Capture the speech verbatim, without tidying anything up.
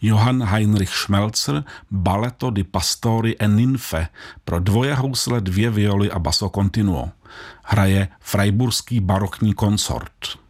Johann Heinrich Schmelzer Balletto di Pastori e Ninfe pro dvoje housle, dvě violy a basso continuo. Hraje Freiburský barokní koncort.